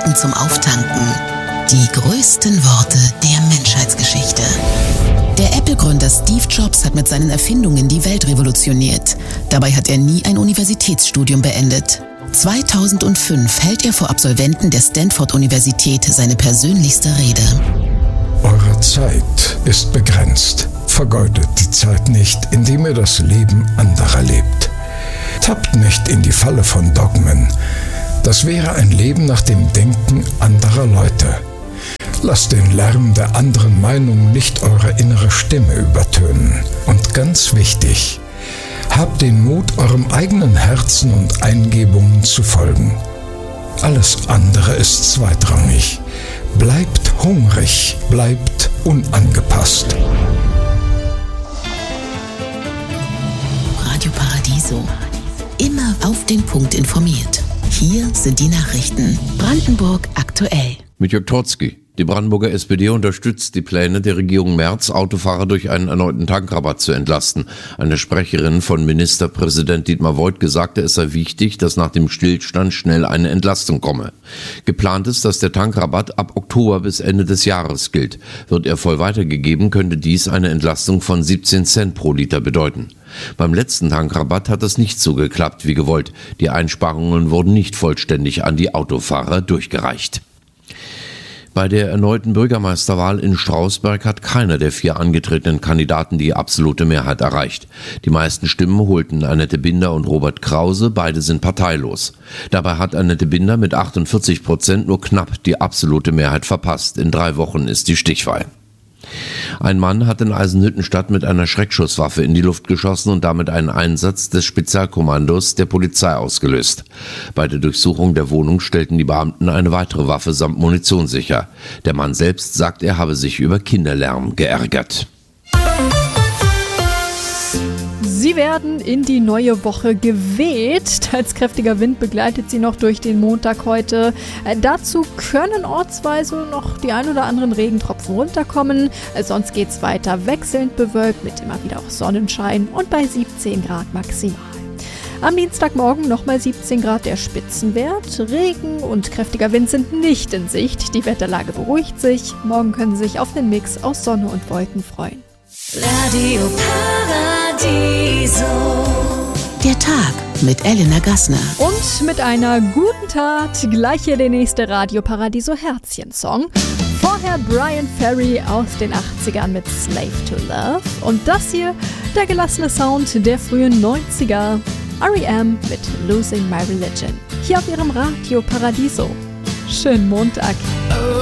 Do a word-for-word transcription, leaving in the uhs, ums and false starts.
Minuten zum Auftanken. Die größten Worte der Menschheitsgeschichte. Der Apple-Gründer Steve Jobs hat mit seinen Erfindungen die Welt revolutioniert. Dabei hat er nie ein Universitätsstudium beendet. zweitausendfünf hält er vor Absolventen der Stanford-Universität seine persönlichste Rede. Eure Zeit ist begrenzt. Vergeudet die Zeit nicht, indem ihr das Leben anderer lebt. Tappt nicht in die Falle von Dogmen. Das wäre ein Leben nach dem Denken anderer Leute. Lasst den Lärm der anderen Meinung nicht eure innere Stimme übertönen. Und ganz wichtig, habt den Mut, eurem eigenen Herzen und Eingebungen zu folgen. Alles andere ist zweitrangig. Bleibt hungrig, bleibt unangepasst. Radio Paradiso. Immer auf den Punkt informiert. Hier sind die Nachrichten. Brandenburg aktuell. Mit Jörg Trotzki. Die Brandenburger S P D unterstützt die Pläne der Regierung Merz, Autofahrer durch einen erneuten Tankrabatt zu entlasten. Eine Sprecherin von Ministerpräsident Dietmar Woidke sagte, es sei wichtig, dass nach dem Stillstand schnell eine Entlastung komme. Geplant ist, dass der Tankrabatt ab Oktober bis Ende des Jahres gilt. Wird er voll weitergegeben, könnte dies eine Entlastung von siebzehn Cent pro Liter bedeuten. Beim letzten Tankrabatt hat es nicht so geklappt wie gewollt. Die Einsparungen wurden nicht vollständig an die Autofahrer durchgereicht. Bei der erneuten Bürgermeisterwahl in Strausberg hat keiner der vier angetretenen Kandidaten die absolute Mehrheit erreicht. Die meisten Stimmen holten Annette Binder und Robert Krause, beide sind parteilos. Dabei hat Annette Binder mit achtundvierzig Prozent nur knapp die absolute Mehrheit verpasst. In drei Wochen ist die Stichwahl. Ein Mann hat in Eisenhüttenstadt mit einer Schreckschusswaffe in die Luft geschossen und damit einen Einsatz des Spezialkommandos der Polizei ausgelöst. Bei der Durchsuchung der Wohnung stellten die Beamten eine weitere Waffe samt Munition sicher. Der Mann selbst sagt, er habe sich über Kinderlärm geärgert. Sie werden in die neue Woche geweht. Teils kräftiger Wind begleitet sie noch durch den Montag heute. Äh, dazu können ortsweise noch die ein oder anderen Regentropfen runterkommen. Äh, sonst geht es weiter wechselnd bewölkt mit immer wieder auch Sonnenschein und bei siebzehn Grad maximal. Am Dienstagmorgen nochmal siebzehn Grad der Spitzenwert. Regen und kräftiger Wind sind nicht in Sicht. Die Wetterlage beruhigt sich. Morgen können Sie sich auf den Mix aus Sonne und Wolken freuen. Radio Paradiso. Der Tag mit Elena Gassner. Und mit einer guten Tat gleich hier der nächste Radio Paradiso Herzchen-Song. Vorher Brian Ferry aus den achtzigern mit Slave to Love. Und das hier, der gelassene Sound der frühen neunziger. R E M mit Losing My Religion. Hier auf Ihrem Radio Paradiso. Schönen Montag.